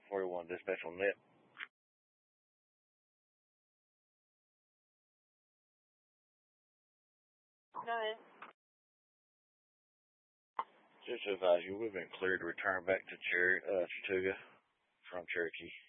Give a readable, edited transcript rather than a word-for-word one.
41 dispatch on net. Go ahead. Just to advise you, we've been cleared to return back to Chattooga from Cherokee.